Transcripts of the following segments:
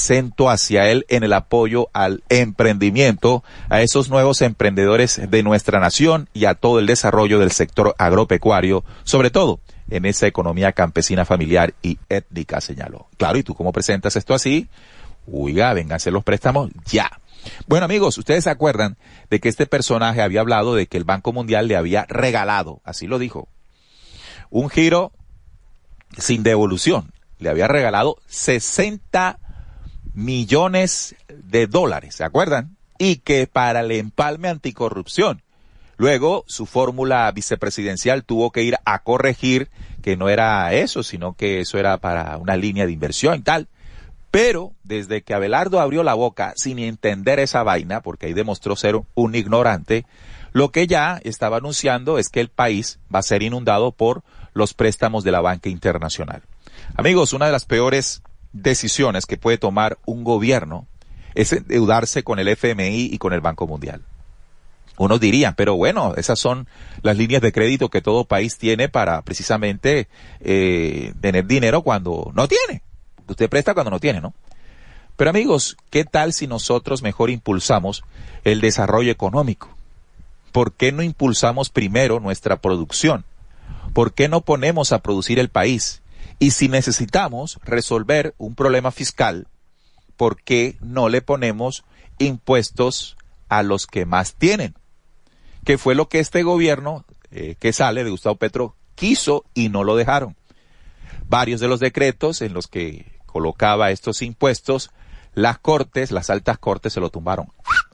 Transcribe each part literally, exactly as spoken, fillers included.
acento hacia él en el apoyo al emprendimiento, a esos nuevos emprendedores de nuestra nación y a todo el desarrollo del sector agropecuario, sobre todo en esa economía campesina, familiar y étnica, señaló. Claro, ¿y tú cómo presentas esto así? Oiga, vénganse los préstamos ya. Bueno, amigos, ustedes se acuerdan de que este personaje había hablado de que el Banco Mundial le había regalado, así lo dijo, un giro sin devolución. Le había regalado sesenta millones de dólares, ¿se acuerdan? Y que para el empalme anticorrupción. Luego, su fórmula vicepresidencial tuvo que ir a corregir que no era eso, sino que eso era para una línea de inversión y tal. Pero, desde que Abelardo abrió la boca sin entender esa vaina, porque ahí demostró ser un, un ignorante, lo que ya estaba anunciando es que el país va a ser inundado por los préstamos de la banca internacional. Amigos, una de las peores decisiones que puede tomar un gobierno es endeudarse con el F M I y con el Banco Mundial. Unos dirían, pero bueno, esas son las líneas de crédito que todo país tiene para precisamente eh, tener dinero cuando no tiene. Usted presta cuando no tiene, ¿no? Pero amigos, ¿qué tal si nosotros mejor impulsamos el desarrollo económico? ¿Por qué no impulsamos primero nuestra producción? ¿Por qué no ponemos a producir el país? Y si necesitamos resolver un problema fiscal, ¿por qué no le ponemos impuestos a los que más tienen? Que fue lo que este gobierno eh, que sale de Gustavo Petro quiso y no lo dejaron. Varios de los decretos en los que colocaba estos impuestos, las cortes, las altas cortes se lo tumbaron.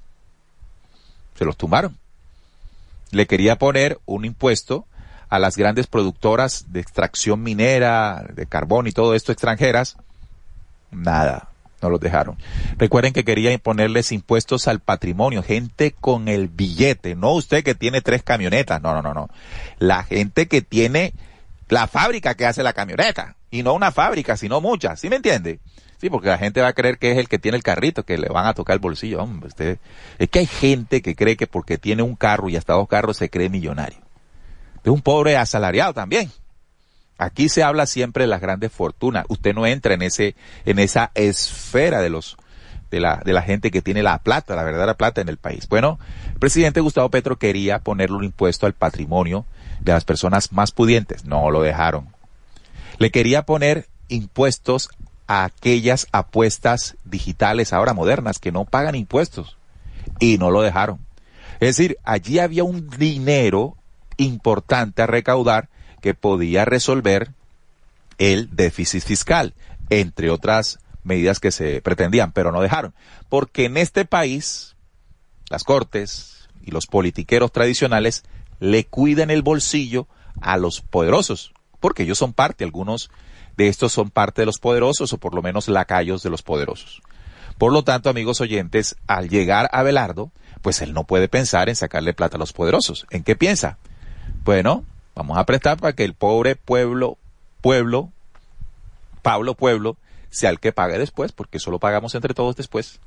Se los tumbaron. Le quería poner un impuesto a las grandes productoras de extracción minera, de carbón y todo esto extranjeras. Nada, no los dejaron. Recuerden que querían ponerles impuestos al patrimonio, gente con el billete, no usted que tiene tres camionetas, no, no, no, no. La gente que tiene la fábrica que hace la camioneta, y no una fábrica, sino muchas, ¿sí me entiende? Sí, porque la gente va a creer que es el que tiene el carrito, que le van a tocar el bolsillo. Hombre, usted, es que hay gente que cree que porque tiene un carro y hasta dos carros se cree millonario. Es un pobre asalariado también. Aquí se habla siempre de las grandes fortunas. Usted no entra en ese, en esa esfera de los, de la, de la gente que tiene la plata, la verdadera plata en el país. Bueno, el presidente Gustavo Petro quería ponerle un impuesto al patrimonio de las personas más pudientes. No lo dejaron. Le quería poner impuestos a aquellas apuestas digitales ahora modernas que no pagan impuestos. Y no lo dejaron. Es decir, allí había un dinero importante a recaudar que podía resolver el déficit fiscal, entre otras medidas que se pretendían, pero no dejaron. Porque en este país, las cortes y los politiqueros tradicionales le cuidan el bolsillo a los poderosos, porque ellos son parte, algunos de estos son parte de los poderosos, o por lo menos lacayos de los poderosos. Por lo tanto, amigos oyentes, al llegar a Abelardo, pues él no puede pensar en sacarle plata a los poderosos. ¿En qué piensa? Bueno, vamos a prestar para que el pobre pueblo, pueblo, Pablo Pueblo, sea el que pague después, porque solo pagamos entre todos después.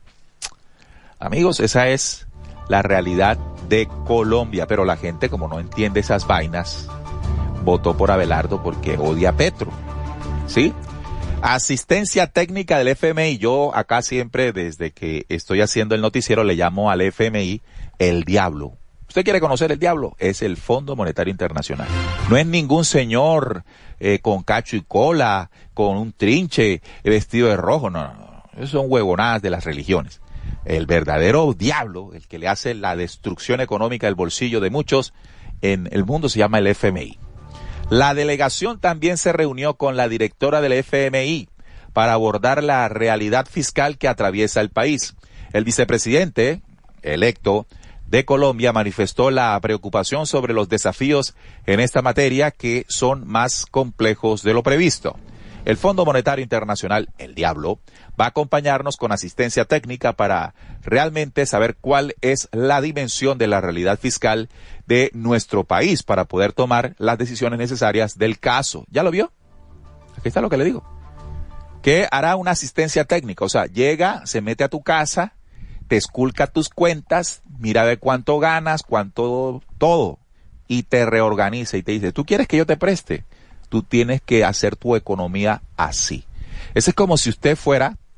Amigos, esa es la realidad de Colombia, pero la gente, como no entiende esas vainas, votó por Abelardo porque odia a Petro, ¿sí? Asistencia técnica del F M I. Yo acá siempre, desde que estoy haciendo el noticiero, le llamo al F M I el diablo. ¿Usted quiere conocer el diablo? Es el Fondo Monetario Internacional. No es ningún señor eh, con cacho y cola, con un trinche, vestido de rojo. No, no, no. Esos son huevonadas de las religiones. El verdadero diablo, el que le hace la destrucción económica del bolsillo de muchos en el mundo, se llama el F M I. La delegación también se reunió con la directora del F M I para abordar la realidad fiscal que atraviesa el país. El vicepresidente electo de Colombia manifestó la preocupación sobre los desafíos en esta materia que son más complejos de lo previsto. El Fondo Monetario Internacional, el diablo, va a acompañarnos con asistencia técnica para realmente saber cuál es la dimensión de la realidad fiscal de nuestro país para poder tomar las decisiones necesarias del caso. ¿Ya lo vio? Aquí está lo que le digo. Que hará una asistencia técnica, o sea, llega, se mete a tu casa, te esculca tus cuentas, mira de cuánto ganas, cuánto, todo, y te reorganiza y te dice, ¿tú quieres que yo te preste? Tú tienes que hacer tu economía así. Eso es como si usted fuera